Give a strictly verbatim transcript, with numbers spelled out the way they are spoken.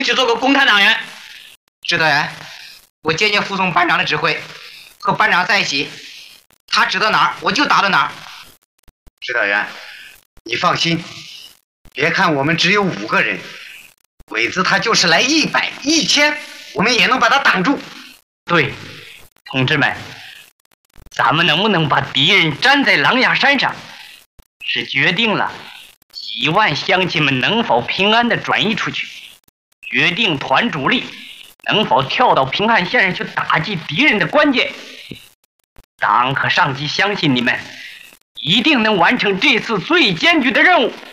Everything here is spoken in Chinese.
去做个共产党员。 指导员，我坚决服从班长的指挥，和班长在一起，他指到哪儿我就打到哪儿。 指导员，你放心，别看我们只有五个人，鬼子他就是来一百、一千，我们也能把他挡住。 对，同志们，咱们能不能把敌人粘在狼牙山上，是决定了几万乡亲们能否平安的转移出去，决定团主力能否跳到平汉线上去打击敌人的关键。党和上级相信你们一定能完成这次最艰巨的任务。